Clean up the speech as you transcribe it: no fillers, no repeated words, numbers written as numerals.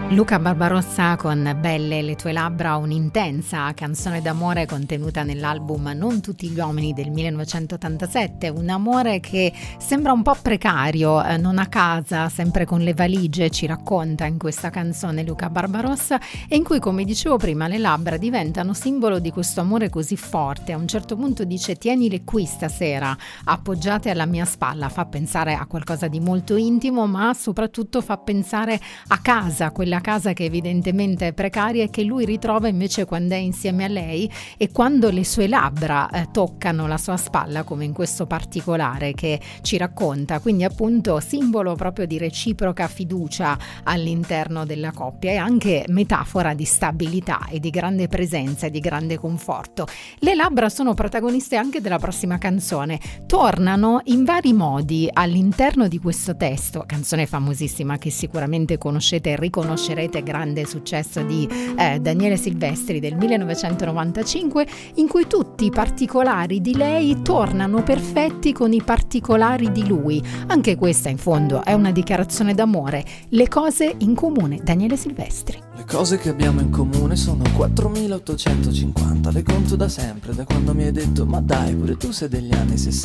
Luca Barbarossa con Belle le tue labbra, un'intensa canzone d'amore contenuta nell'album Non tutti gli uomini del 1987, un amore che sembra un po' precario, non a casa, sempre con le valigie, ci racconta in questa canzone Luca Barbarossa, e in cui, come dicevo prima, le labbra diventano simbolo di questo amore così forte. A un certo punto dice: tienile qui stasera, appoggiate alla mia spalla. Fa pensare a qualcosa di molto intimo, ma soprattutto fa pensare a casa, quella casa che evidentemente è precaria e che lui ritrova invece quando è insieme a lei e quando le sue labbra toccano la sua spalla, come in questo particolare che ci racconta. Quindi appunto simbolo proprio di reciproca fiducia all'interno della coppia e anche metafora di stabilità e di grande presenza e di grande conforto. Le labbra sono protagoniste anche della prossima canzone, tornano in vari modi all'interno di questo testo, canzone famosissima che sicuramente conoscete e riconoscerete, grande successo di Daniele Silvestri del 1995, in cui tutti i particolari di lei tornano perfetti con i particolari di lui. Anche questa in fondo è una dichiarazione d'amore. Le cose in comune, Daniele Silvestri. Le cose che abbiamo in comune sono 4850, le conto da sempre, da quando mi hai detto ma dai pure tu sei degli anni 60.